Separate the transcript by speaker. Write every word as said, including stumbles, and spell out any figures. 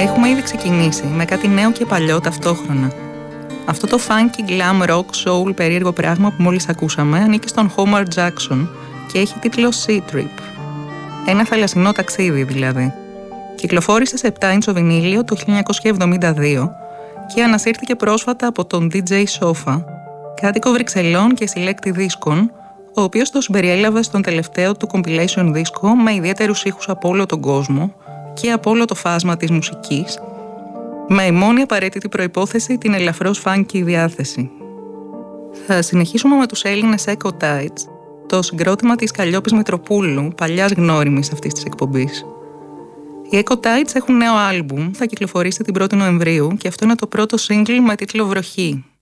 Speaker 1: Έχουμε ήδη ξεκινήσει με κάτι νέο και παλιό ταυτόχρονα. Αυτό το funky glam rock soul περίεργο πράγμα που μόλις ακούσαμε ανήκει στον Homer Jackson και έχει τίτλο Sea Trip. Ένα θαλασσινό ταξίδι δηλαδή. Κυκλοφόρησε σε επτά ίντσο βινίλιο το χίλια εννιακόσια εβδομήντα δύο και ανασύρθηκε πρόσφατα από τον ντι τζέι Sofa, κάτοικο Βρυξελών και συλλέκτη δίσκων, ο οποίος το συμπεριέλαβε στον τελευταίο του compilation δίσκο με ιδιαίτερους ήχους από όλο τον κόσμο και από όλο το φάσμα της μουσικής, με η μόνη απαραίτητη προϋπόθεση την ελαφρώς funky διάθεση. Θα συνεχίσουμε με τους Έλληνες Echo Tides, το συγκρότημα της Καλλιόπης Μητροπούλου, παλιάς γνώριμης αυτής της εκπομπής. Οι Echo Tides έχουν νέο άλμπουμ, θα κυκλοφορήσει την πρώτη Νοεμβρίου και αυτό είναι το πρώτο single με τίτλο «Βροχή».